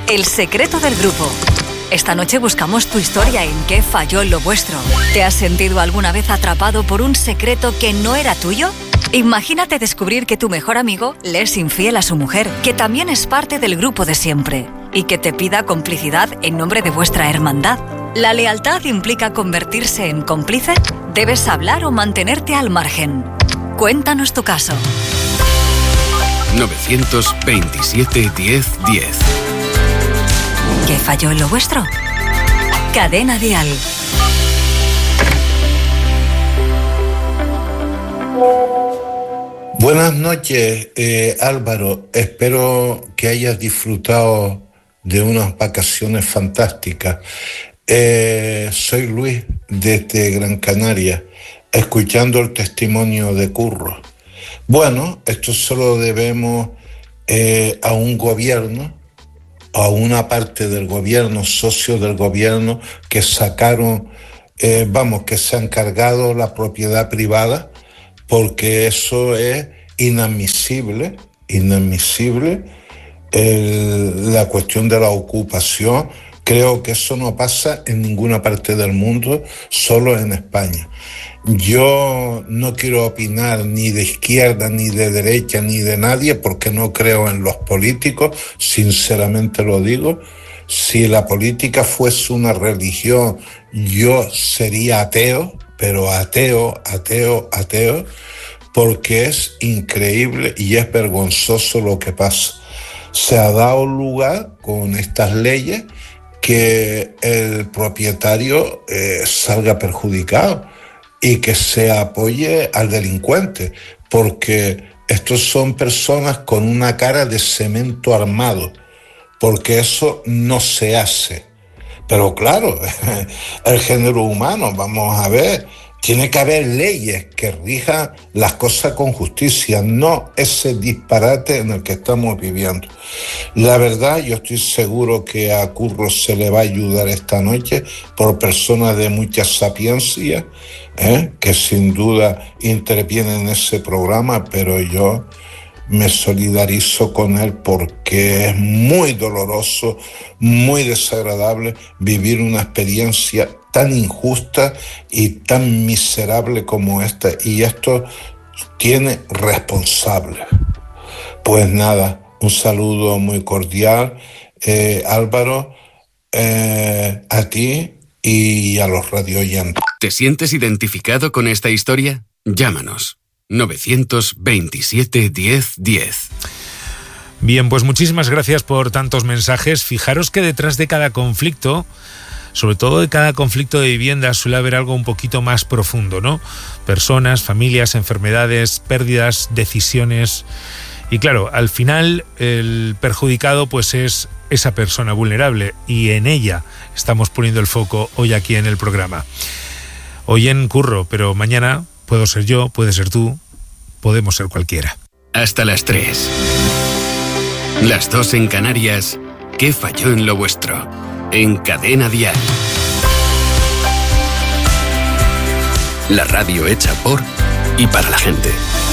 El secreto del grupo. Esta noche buscamos tu historia en qué falló lo vuestro. ¿Te has sentido alguna vez atrapado por un secreto que no era tuyo? Imagínate descubrir que tu mejor amigo le es infiel a su mujer, que también es parte del grupo de siempre, y que te pida complicidad en nombre de vuestra hermandad. ¿La lealtad implica convertirse en cómplice? ¿Debes hablar o mantenerte al margen? Cuéntanos tu caso. 927 10 10. ¿Qué falló en lo vuestro? Cadena Dial. Buenas noches, Álvaro. Espero que hayas disfrutado de unas vacaciones fantásticas. Soy Luis, desde Gran Canaria, escuchando el testimonio de Curro. Bueno, esto se lo debemos a un gobierno, a una parte del gobierno, socios del gobierno, que sacaron, que se han cargado la propiedad privada, porque eso es inadmisible, la cuestión de la ocupación. Creo que eso no pasa en ninguna parte del mundo, solo en España. Yo no quiero opinar ni de izquierda, ni de derecha, ni de nadie, porque no creo en los políticos, sinceramente lo digo. Si la política fuese una religión, yo sería ateo, pero ateo, porque es increíble y es vergonzoso lo que pasa. Se ha dado lugar con estas leyes que el propietario salga perjudicado y que se apoye al delincuente, porque estos son personas con una cara de cemento armado, porque eso no se hace. Pero claro, el género humano, vamos a ver, tiene que haber leyes que rijan las cosas con justicia, no ese disparate en el que estamos viviendo. La verdad, yo estoy seguro que a Curro se le va a ayudar esta noche por personas de mucha sapiencia, que sin duda intervienen en ese programa, pero yo me solidarizo con él porque es muy doloroso, muy desagradable vivir una experiencia tan injusta y tan miserable como esta, y esto tiene responsables. Pues nada, un saludo muy cordial, Álvaro, a ti y a los radioyentes. ¿Te sientes identificado con esta historia? Llámanos. 927 10 10. Bien, pues muchísimas gracias por tantos mensajes. Fijaros que detrás de cada conflicto, sobre todo de cada conflicto de vivienda, suele haber algo un poquito más profundo, ¿no? Personas, familias, enfermedades, pérdidas, decisiones. Y claro, al final el perjudicado pues es esa persona vulnerable, y en ella estamos poniendo el foco hoy aquí en el programa. Hoy en Curro, pero mañana puedo ser yo, puede ser tú, podemos ser cualquiera. Hasta las 3. Las 2 en Canarias. ¿Qué falló en lo vuestro? En Cadena Dial. La radio hecha por y para la gente.